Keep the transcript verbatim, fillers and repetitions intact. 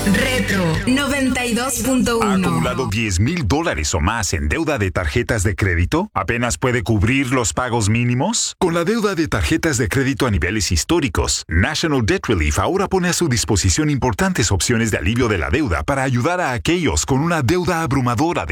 Retro noventa y dos punto uno. ¿Ha acumulado diez mil dólares o más en deuda de tarjetas de crédito? ¿Apenas puede cubrir los pagos mínimos? Con la deuda de tarjetas de crédito a niveles históricos, National Debt Relief ahora pone a su disposición importantes opciones de alivio de la deuda para ayudar a aquellos con una deuda abrumadora de